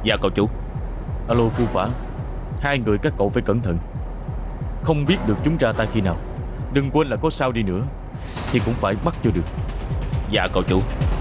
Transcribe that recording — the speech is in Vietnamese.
Dạ cậu chủ. Alo Phu Phả, hai người các cậu phải cẩn thận. Không biết được chúng ra tay khi nào. Đừng quên là có sao đi nữa thì cũng phải bắt cho được. Dạ cậu chủ.